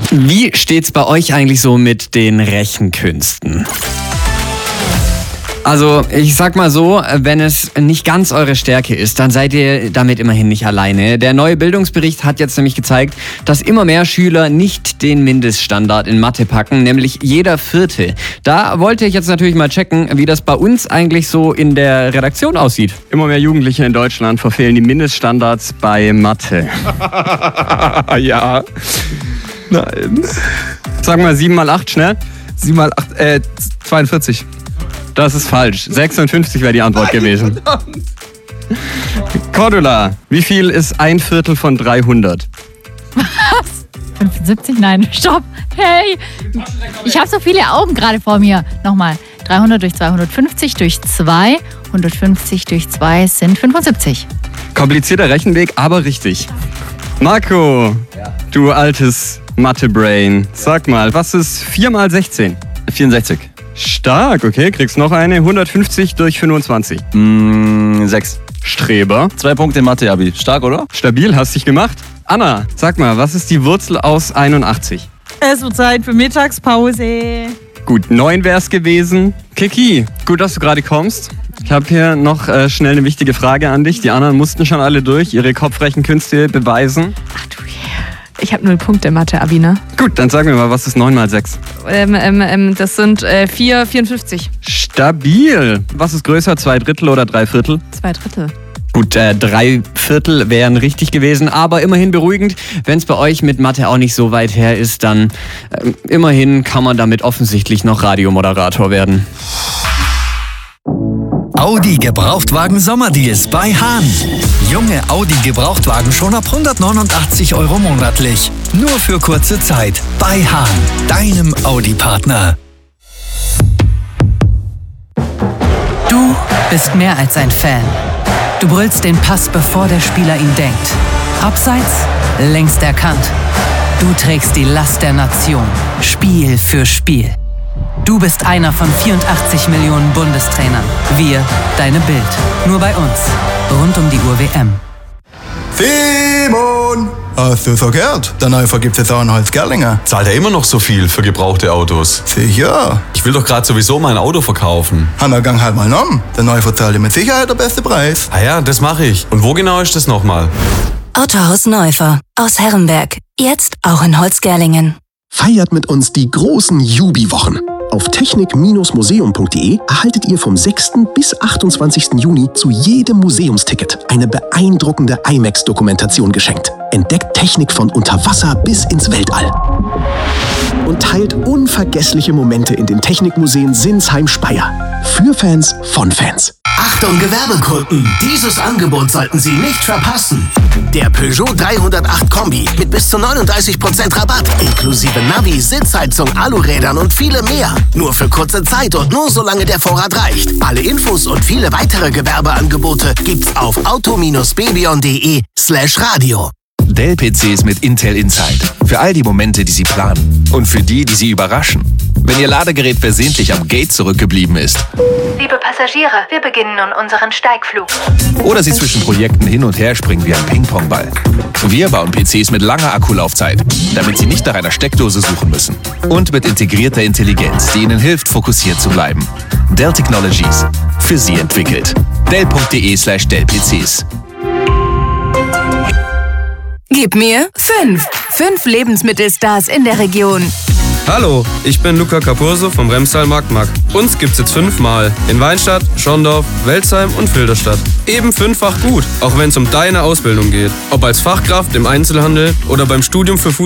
Wie steht's bei euch eigentlich so mit den Rechenkünsten? Also, ich sag mal so, wenn es nicht ganz eure Stärke ist, dann seid ihr damit immerhin nicht alleine. Der neue Bildungsbericht hat jetzt nämlich gezeigt, dass immer mehr Schüler nicht den Mindeststandard in Mathe packen, nämlich jeder Vierte. Da wollte ich jetzt natürlich mal checken, wie das bei uns eigentlich so in der Redaktion aussieht. Immer mehr Jugendliche in Deutschland verfehlen die Mindeststandards bei Mathe. Ja. Nein. Sag mal 7 mal 8 schnell. 7 mal 8, 42. Das ist falsch. 56 wäre die Antwort gewesen. Cordula, wie viel ist 1/4 von 300? Was? 75? Nein, stopp. Hey, ich habe so viele Augen gerade vor mir. Nochmal. 300 durch 250 durch 2. 150 durch 2 sind 75. Komplizierter Rechenweg, aber richtig. Marco, du altes Mathe-Brain. Sag mal, was ist 4 mal 16? 64. Stark, okay. Kriegst noch eine. 150 durch 25. 6. Streber. 2 Punkte in Mathe-Abi. Stark, oder? Stabil, hast dich gemacht. Anna, sag mal, was ist die Wurzel aus 81? Es wird Zeit für Mittagspause. Gut, 9 wär's gewesen. Kiki, gut, dass du gerade kommst. Ich habe hier noch schnell eine wichtige Frage an dich. Die anderen mussten schon alle durch ihre Kopfrechenkünste beweisen. Ach du je. Ich habe 0 Punkte im Mathe-Abi, ne? Gut, dann sag mir mal, was ist 9 mal 6? Das sind 54. Stabil. Was ist größer, 2/3 oder 3/4? 2/3. Gut, 3/4 wären richtig gewesen, aber immerhin beruhigend. Wenn es bei euch mit Mathe auch nicht so weit her ist, dann immerhin kann man damit offensichtlich noch Radiomoderator werden. Audi Gebrauchtwagen Sommerdeals bei Hahn. Junge Audi Gebrauchtwagen schon ab 189 € monatlich. Nur für kurze Zeit bei Hahn, deinem Audi-Partner. Du bist mehr als ein Fan. Du brüllst den Pass, bevor der Spieler ihn denkt. Abseits, längst erkannt. Du trägst die Last der Nation, Spiel für Spiel. Du bist einer von 84 Millionen Bundestrainern. Wir, deine Bild. Nur bei uns. Rund um die Uhr WM. Simon! Hast du verkehrt? Der Neu vergibt jetzt auch in Holzgerlingen. Zahlt er immer noch so viel für gebrauchte Autos? Sicher. Ich will doch gerade sowieso mein Auto verkaufen. Hanna, gang halt mal um. Der Neu verzahlt dir mit Sicherheit der beste Preis. Ah ja, das mache ich. Und wo genau ist das nochmal? Autohaus Neufer aus Herrenberg. Jetzt auch in Holzgerlingen. Feiert mit uns die großen Jubi-Wochen. Auf technik-museum.de erhaltet ihr vom 6. bis 28. Juni zu jedem Museumsticket eine beeindruckende IMAX-Dokumentation geschenkt. Entdeckt Technik von unter Wasser bis ins Weltall. Und teilt unvergessliche Momente in den Technikmuseen Sinsheim-Speyer. Für Fans von Fans. Achtung Gewerbekunden, dieses Angebot sollten Sie nicht verpassen. Der Peugeot 308 Kombi mit bis zu 39% Rabatt, inklusive Navi, Sitzheizung, Alurädern und viele mehr. Nur für kurze Zeit und nur solange der Vorrat reicht. Alle Infos und viele weitere Gewerbeangebote gibt's auf auto-bebion.de/radio. Dell-PCs mit Intel Inside. Für all die Momente, die Sie planen. Und für die, die Sie überraschen. Wenn Ihr Ladegerät versehentlich am Gate zurückgeblieben ist. Liebe Passagiere, wir beginnen nun unseren Steigflug. Oder Sie zwischen Projekten hin und her springen wie ein Ping-Pong-Ball. Wir bauen PCs mit langer Akkulaufzeit, damit Sie nicht nach einer Steckdose suchen müssen. Und mit integrierter Intelligenz, die Ihnen hilft, fokussiert zu bleiben. Dell Technologies. Für Sie entwickelt. Dell.de/Dell-PCs. Gib mir 5. 5 Lebensmittelstars in der Region. Hallo, ich bin Luca Capurso vom Remstal Marktmarkt. Uns gibt's jetzt 5-mal. In Weinstadt, Schondorf, Welzheim und Filderstadt. Eben 5-fach gut, auch wenn es um deine Ausbildung geht. Ob als Fachkraft im Einzelhandel oder beim Studium für